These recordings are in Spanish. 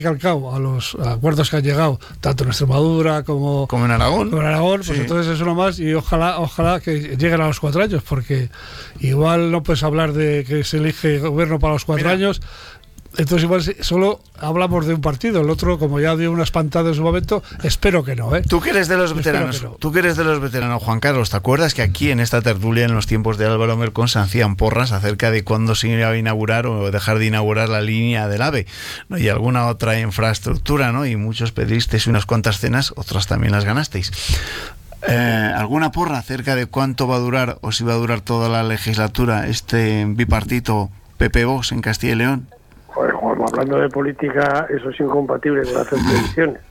al cabo a los acuerdos que han llegado tanto en Extremadura como en Aragón, pues sí. Entonces es uno más y ojalá que lleguen a los 4 años, porque igual no puedes hablar de que se elige gobierno para los 4 años. Entonces igual solo hablamos de un partido, el otro, como ya dio una espantada en su momento, espero que no, ¿eh? Tú que eres de los veteranos, Juan Carlos, ¿te acuerdas que aquí en esta tertulia, en los tiempos de Álvaro Mercón, se hacían porras acerca de cuándo se iba a inaugurar o dejar de inaugurar la línea del AVE, ¿no? Y alguna otra infraestructura, ¿no? Y muchos pedisteis unas cuantas cenas, otras también las ganasteis. ¿Alguna porra acerca de cuánto va a durar o si va a durar toda la legislatura este bipartito PP-Vox en Castilla y León? Joder, Juan, hablando de política, eso es incompatible con hacer previsiones.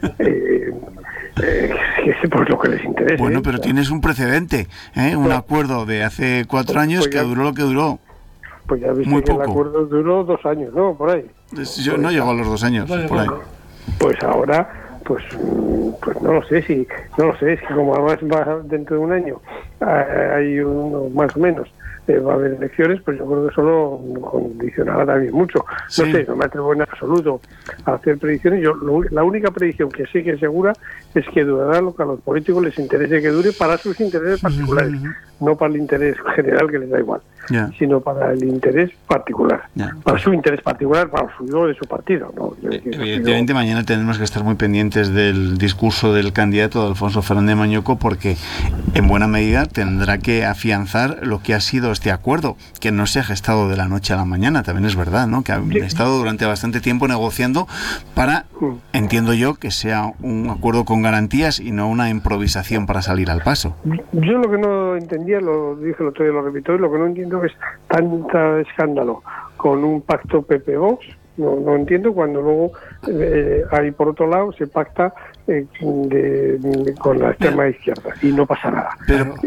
Pues lo que les interesa. Bueno, pero tienes un precedente, un acuerdo de hace 4 años que duró lo que duró. Pues ya viste muy que poco. el acuerdo duró 2 años, ¿no? Por ahí. Yo no llegó a los 2 años, por ahí. Pues ahora, pues no lo sé, es que como además va dentro de un año, hay uno más o menos, va a haber elecciones, pues yo creo que eso lo condicionará también mucho. Sí. No sé, no me atrevo en absoluto a hacer predicciones. La única predicción que sé que es segura es que durará lo que a los políticos les interese que dure para sus intereses particulares, no para el interés general, que les da igual, sino para el interés particular, para su interés particular, para el suyo de su partido, ¿no? Evidentemente mañana tendremos que estar muy pendientes del discurso del candidato Alfonso Fernández Mañueco, porque en buena medida tendrá que afianzar lo que ha sido este acuerdo, que no se ha gestado de la noche a la mañana, también es verdad, ¿no? Que ha estado durante bastante tiempo negociando para, entiendo yo, que sea un acuerdo con garantías y no una improvisación para salir al paso. Yo lo que no entendía, lo dije el otro día, lo repito, y lo que no entiendo es tanta escándalo con un pacto PP-Vox. No entiendo cuando luego ahí por otro lado se pacta con la extrema izquierda y no pasa nada.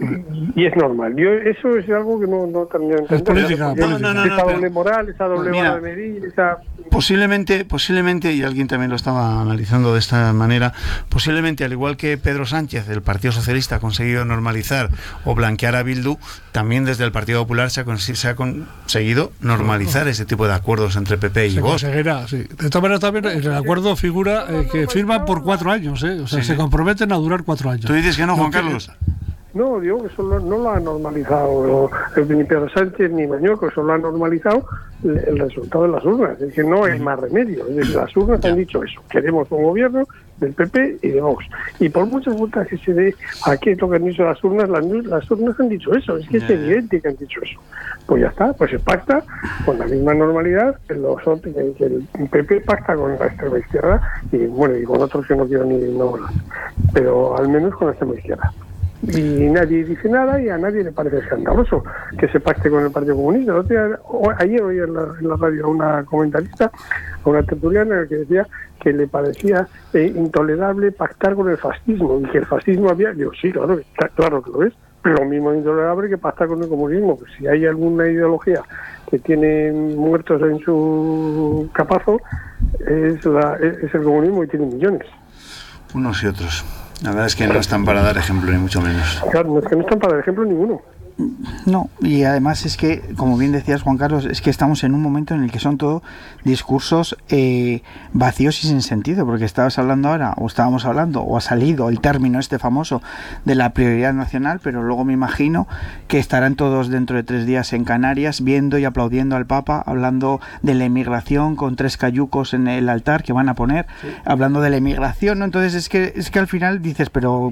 Y es normal. Eso es algo que no termino de entender. Política. Esa doble moral, esa doble vara de medir, esa... Posiblemente, y alguien también lo estaba analizando de esta manera, posiblemente al igual que Pedro Sánchez del Partido Socialista ha conseguido normalizar o blanquear a Bildu, también desde el Partido Popular se ha conseguido normalizar ese tipo de acuerdos entre PP y Vox. Conseguirá, sí. De todas maneras también en el acuerdo figura que firman por 4 años, o sea, se comprometen a durar 4 años. ¿Tú dices que no, Juan Carlos? No, digo que eso no lo ha normalizado ni Pedro Sánchez ni Mañueco, eso lo ha normalizado el resultado de las urnas. Es decir, no hay más remedio. Es decir, las urnas han dicho eso. Queremos un gobierno del PP y de Vox. Y por muchas vueltas que se dé a qué es lo que han dicho las urnas han dicho eso. Es que es evidente que han dicho eso. Pues ya está, pues se pacta con la misma normalidad que el PP pacta con la extrema izquierda y bueno, y con otros que no quiero ni nombrar. Pero al menos con la extrema izquierda. Y nadie dice nada y a nadie le parece escandaloso que se pacte con el Partido Comunista. Ayer oí en la radio a una comentarista, a una tertuliana, que decía que le parecía intolerable pactar con el fascismo y que el fascismo había... Digo, sí, claro que lo es, pero lo mismo intolerable que pactar con el comunismo. Pues si hay alguna ideología que tiene muertos en su capazo, es el comunismo y tiene millones. Unos y otros. La verdad es que no están para dar ejemplo, ni mucho menos. Claro, no es que no están para dar ejemplo ninguno. No, y además es que, como bien decías, Juan Carlos, es que estamos en un momento en el que son todo discursos vacíos y sin sentido, porque estábamos hablando, o ha salido el término este famoso de la prioridad nacional, pero luego me imagino que estarán todos dentro de 3 días en Canarias viendo y aplaudiendo al Papa, hablando de la inmigración con 3 cayucos en el altar que van a poner, hablando de la inmigración, ¿no? Entonces es que al final dices, pero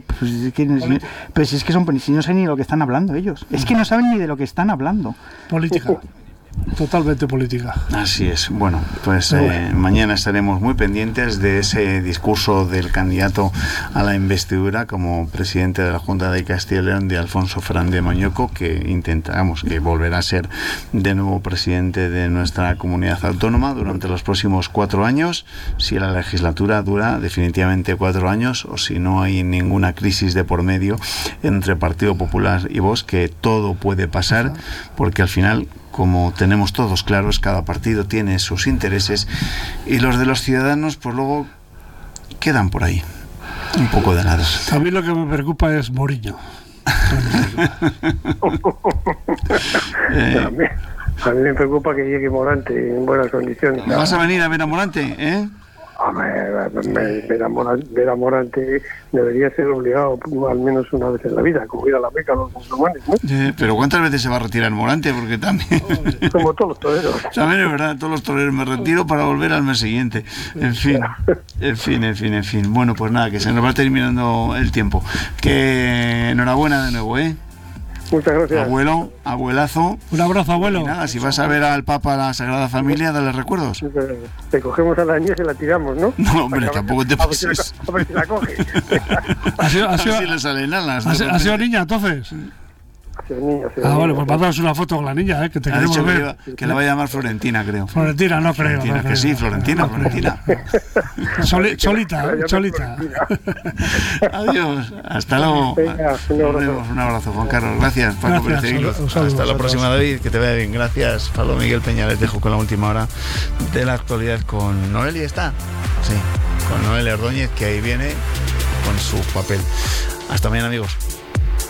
pues es que si no saben ni lo que están hablando ellos. Es que no saben ni de lo que están hablando. Política. Totalmente política. Así es. Bueno, pues mañana estaremos muy pendientes de ese discurso del candidato a la investidura como presidente de la Junta de Castilla y León, de Alfonso Fernández Mañueco, que que volverá a ser de nuevo presidente de nuestra comunidad autónoma durante los próximos 4 años, si la legislatura dura definitivamente 4 años o si no hay ninguna crisis de por medio entre Partido Popular y Vox, que todo puede pasar, porque al final, como tenemos todos claros, cada partido tiene sus intereses y los de los ciudadanos pues luego quedan por ahí, un poco de nada. A mí lo que me preocupa es Mourinho. A mí me preocupa que llegue Morante en buenas condiciones. ¿Vas a venir a ver a Morante, Ver a Morante debería ser obligado al menos una vez en la vida, como ir a la Meca a los musulmanes, ¿no? Pero ¿cuántas veces se va a retirar Morante? Porque también... Como todos los toreros. También es verdad, todos los toreros me retiro para volver al mes siguiente. En fin. Bueno, pues nada, que se nos va terminando el tiempo. Que enhorabuena de nuevo, ¿eh? Muchas gracias. Abuelo, abuelazo. Un abrazo, abuelo. Y nada, si vas a ver al Papa, a la Sagrada Familia, dale recuerdos. Te cogemos a la niña y la tiramos, ¿no? No, hombre, tampoco te pases. A ver si la coge. Si le salen alas. ¿Ha sido niña, entonces? Bueno, pues mandaros una foto con la niña, que te queremos ver. Que la va a llamar Florentina, creo. Florentina, no creo. Florentina, que sí, Florentina. Cholita. Adiós, hasta luego. Un abrazo, Juan Carlos. Gracias, Paco Pérez de Vilos. Hasta la próxima, David, que te vaya bien. Gracias, Pablo Miguel Peña. Les dejo con la última hora de la actualidad con Noelia. ¿Está? Sí, con Noelia Ordóñez, que ahí viene con su papel. Hasta mañana, amigos.